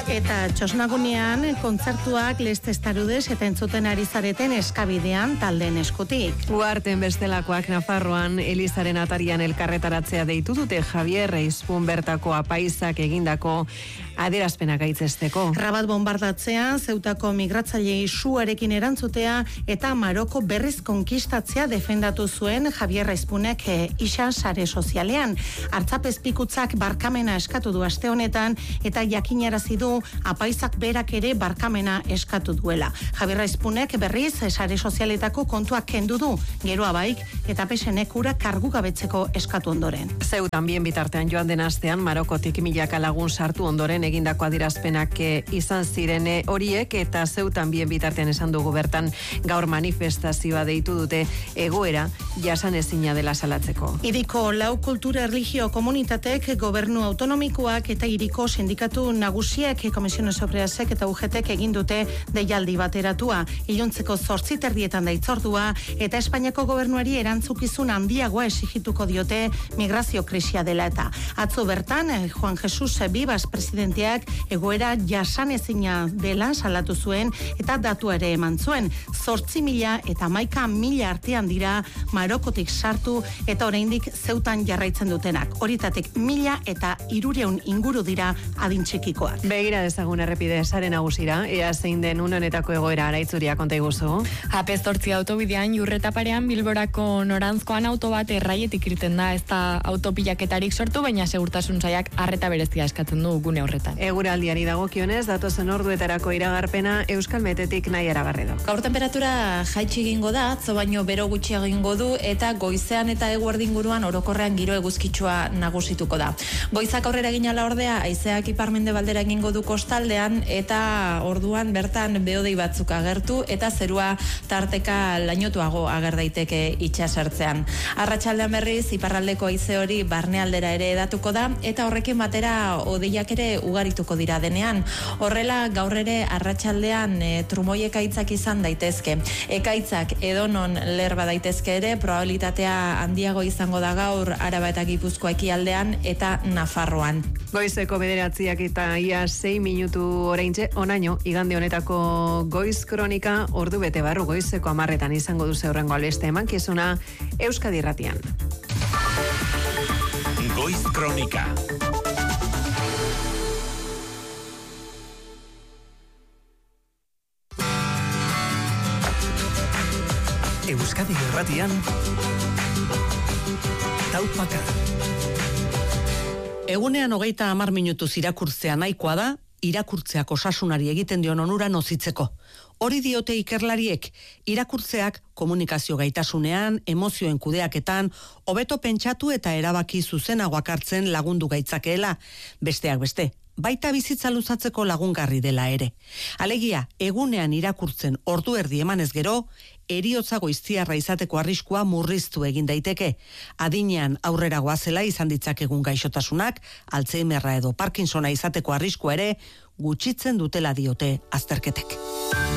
Eta txosnagunean kontzertuak lestestarudez eta entzuten ari zareten eskabidean taldeen eskutik. Uarten bestelakoak Nafarroan Elizaren atarian elkarretaratzea deitu dute Javier Reizpun bertako apaizak egindako adierazpenak gaitzesteko. Rabat bombardatzean Zeutako migratzailei suarekin erantzutea eta Maroko berriz konkistatzea defendatu zuen Javier Reizpunek isa sare sozialean. Artzapezpikutzak barkamena eskatu du aste honetan eta jakinarazi du apaizak berak ere barkamena eskatu duela. Javier Reizpunek berriz sare sozialetako kontuak kendu du, geroa baik eta PSNek ura kargugabetzeko eskatu ondoren. Zeutan bien bitartean joan den astean Marokotik milaka lagun sartu ondoren egindako adierazpenak izan ziren horiek eta Zeutan bien bitartean esan dugu bertan gaur manifestazioa deitu dute egoera jasanezina dela salatzeko. Hiriko lau kultura erlijio komunitatek, gobernu autonomikoak eta hiriko sindikatu nagusiek, Komisiones Obreasek eta UGTek egin dute deialdi bateratua. Iluntzeko 8:30 da hitzordua eta Espainiako gobernuari erantzukizun handiagoa exigituko diote migrazio krisia dela eta. Atzo bertan, Juan Jesus Bibas presidenteak egoera jasanezina dela salatu zuen eta datu ere eman zuen. 8.000 eta 11.000 artean dira Marokotik sartu eta oraindik Zeutan jarraitzen dutenak. Horitatik 1.000 eta 300 inguru dira adin txikikoak. Begira dezagun errepide sare nagusira, ea zein den une honetako egoera Araitzuria konta iguzu. AP8 autobidean Jurreta parean Bilborako norantzkoan auto bat erraietik irten da, ez da autopilaketarik sortu, baina segurtasun sailak arreta berezia eskatzen du gune horretan. Eguraldiari dagokionez, datozen orduetarako iragarpena Euskalmetetik Naiara Garrido. Gaur temperatura jaitsi egingo da, atzo baino bero gutxi egingo du eta goizean eta eguerdi inguruan orokorrean giro eguzkitsua nagusituko da. Goizak aurrera egin ala ordea, haizeak ipar-mendebaldera egingo du kostaldean eta orduan bertan behodei batzuk agertu eta zerua tarteka lainotuago ager daiteke itsasertzean. Arratsaldean berriz iparraldeko haize hori barnealdera ere hedatuko da eta horrekin batera hodeiak ere ugarituko dira denean. Horrela gaur ere arratsaldean trumoi ekaitzak izan daitezke. Ekaitzak edonon lerba daitezke ere, probabilitatea handiago izango da gaur Araba eta Gipuzkoa ekialdean eta Nafarroan. Goizeko 9:00 eta ia 6 minutu oraintxe, onaino, igande honetako goiz kronika ordu bete barru goizeko 10:00 izango duzu aurrengo albiste emankizuna Euskadi Irratian. Goiz kronika. Euskadi Irratian Taupaka. Egunean 30 minutuz irakurtzea nahikoa da, irakurtzeak osasunari egiten dion onura nozitzeko. Hori diote ikerlariek, irakurtzeak komunikazio gaitasunean, emozioen kudeaketan, hobeto pentsatu eta erabaki zuzenagoak hartzen lagundu gaitzakeela, besteak beste. Baita bizitza luzatzeko lagungarri dela ere. Alegia, egunean irakurtzen ordu erdi emanez gero, heriotza goiztiarra izateko arriskua murriztu egin daiteke. Adinean aurrera goazela izan ditzakegun gaixotasunak, Alzheimerra edo Parkinsona izateko arriskua ere gutxitzen dutela diote azterketek.